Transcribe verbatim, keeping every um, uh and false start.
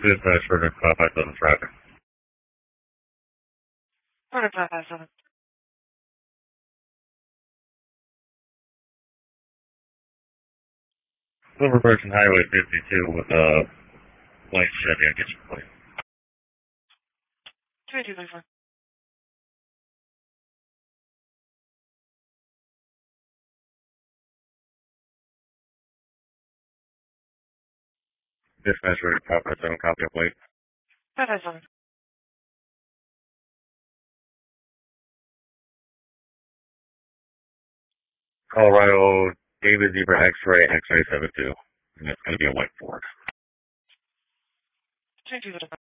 Dispatch for five five seven traffic. Order five five seven. Silver Birch and Highway fifty-two with a uh, white Chevy. I'll get you plate. Three two three four. Dispatch for five five seven, copy of plate. Five five seven. Colorado David Zebra X-ray X-ray seven two. And it's going to be a white Ford. Three two zero.